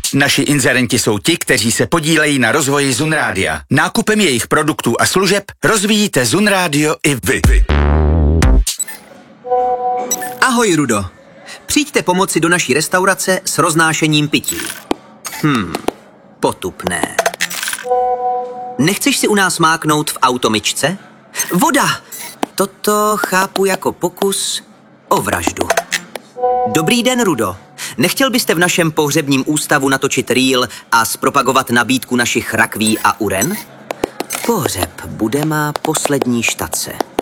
Naši inzerenti jsou ti, kteří se podílejí na rozvoji Zun Rádia. Nákupem jejich produktů a služeb rozvíjíte Zun Rádio i vy. Ahoj, Rudo. Přijďte pomoci do naší restaurace s roznášením pití. Potupné. Nechceš si u nás máknout v automyčce? Voda! Toto chápu jako pokus o vraždu. Dobrý den, Rudo. Nechtěl byste v našem pohřebním ústavu natočit reel a zpropagovat nabídku našich rakví a uren? Pohřeb bude má poslední štace.